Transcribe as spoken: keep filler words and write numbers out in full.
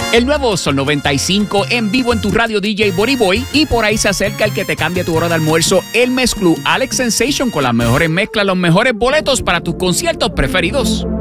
El nuevo Sol noventa y cinco en vivo en tu radio D J Body Boy, y por ahí se acerca el que te cambia tu hora de almuerzo, el Mezclú Alex Sensation, con las mejores mezclas, los mejores boletos para tus conciertos preferidos.